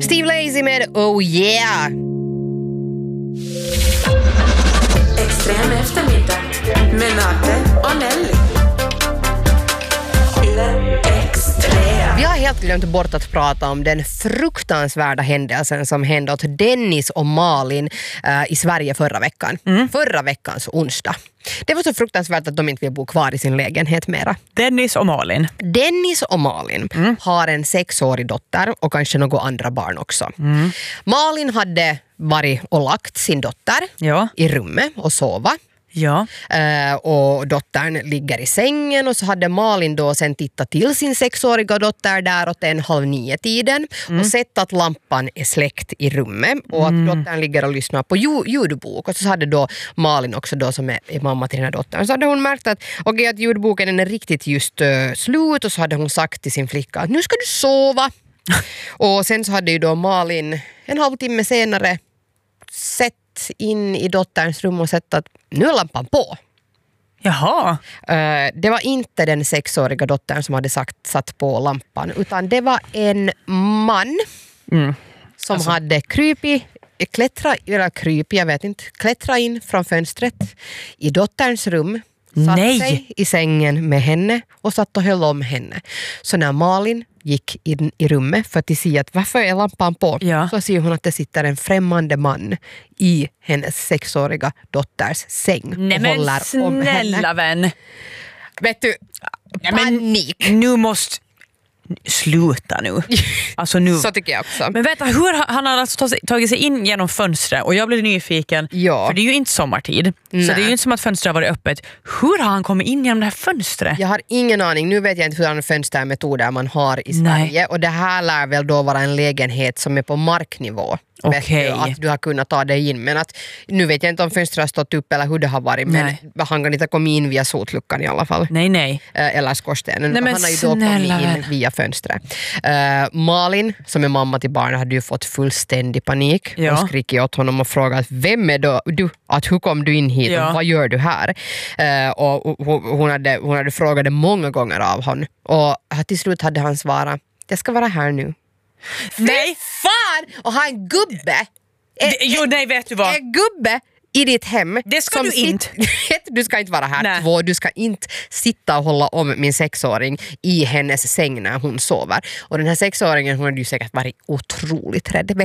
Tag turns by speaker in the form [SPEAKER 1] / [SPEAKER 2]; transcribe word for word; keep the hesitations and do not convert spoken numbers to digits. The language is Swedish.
[SPEAKER 1] Steve Lacy med Oh Yeah.
[SPEAKER 2] Extrem eftermiddag med Nate och Nelly. Extrem.
[SPEAKER 1] Vi har helt glömt bort att prata om den fruktansvärda händelsen som hände åt Dennis och Malin uh, i Sverige förra veckan. Mm. Förra veckans onsdag. Det var så fruktansvärt att de inte vill bo kvar i sin lägenhet mera.
[SPEAKER 3] Dennis och Malin.
[SPEAKER 1] Dennis och Malin mm. har en sexårig dotter och kanske några andra barn också. Mm. Malin hade varit och lagt sin dotter
[SPEAKER 3] ja.
[SPEAKER 1] i rummet och sova.
[SPEAKER 3] Ja.
[SPEAKER 1] Uh, och dottern ligger i sängen och så hade Malin då sen tittat till sin sexåriga dotter där åt en halv nio tiden mm. och sett att lampan är släckt i rummet och att mm. dottern ligger och lyssnar på ju- ljudbok och så hade då Malin också då som är, är mamma till den här dottern så hade hon märkt att, okay, att ljudboken den är riktigt just uh, slut och så hade hon sagt till sin flicka att nu ska du sova och sen så hade ju då Malin en halvtimme senare sett in i dotterns rum och sett att nu är lampan på.
[SPEAKER 3] Jaha.
[SPEAKER 1] Uh, det var inte den sexåriga dottern som hade sagt, satt på lampan utan det var en man mm. som alltså. hade krypit, klättra, eller krypit, jag vet inte, klättra in från fönstret i dotterns rum. Satt
[SPEAKER 3] Nej.
[SPEAKER 1] sig i sängen med henne och satt och höll om henne. Så när Malin gick in i rummet för att se att varför är lampan på ja. så ser hon att det sitter en främmande man i hennes sexåriga dotters säng.
[SPEAKER 3] Nej, och håller om henne. Snälla vän.
[SPEAKER 1] Vet du,
[SPEAKER 3] Nej,
[SPEAKER 1] panik.
[SPEAKER 3] Men nu måste... Sluta nu. Alltså nu.
[SPEAKER 1] Så tycker jag också.
[SPEAKER 3] Men vänta, hur han har alltså tagit sig in genom fönstret och jag blev nyfiken.
[SPEAKER 1] Ja.
[SPEAKER 3] För det är ju inte sommartid. Nej. Så det är ju inte som att fönstret har varit öppet. Hur har han kommit in genom det här fönstret?
[SPEAKER 1] Jag har ingen aning. Nu vet jag inte hur fönstermetoder man har i Sverige. Nej. Och det här lär väl då vara en lägenhet som är på marknivå.
[SPEAKER 3] Okay.
[SPEAKER 1] Du, att du har kunnat ta dig in. Men att, nu vet jag inte om fönstret har stått upp eller hur det har varit. Men nej. Han kan inte komma in via sotluckan i alla fall.
[SPEAKER 3] Nej, nej.
[SPEAKER 1] Eller skorstenen.
[SPEAKER 3] Nej,
[SPEAKER 1] han har ju då kommit in via fönstret. Uh, Malin, som är mamma till barnen, hade ju fått fullständig panik. Ja. Och skrikit åt honom och frågat, vem är då du? Att hur kom du in hit? Ja. Vad gör du här? Uh, och hon hade, hon hade frågat det många gånger av honom. Och till slut hade han svarat, jag ska vara här nu.
[SPEAKER 3] Nej!
[SPEAKER 1] Fan! Och ha en gubbe
[SPEAKER 3] en, Jo, nej, vet du vad?
[SPEAKER 1] En gubbe i ditt hem.
[SPEAKER 3] Det ska du inte.
[SPEAKER 1] Du ska inte vara här.
[SPEAKER 3] Nej.
[SPEAKER 1] Två, du ska inte sitta och hålla om min sexåring i hennes säng när hon sover. Och den här sexåringen, hon hade ju säkert varit otroligt rädd.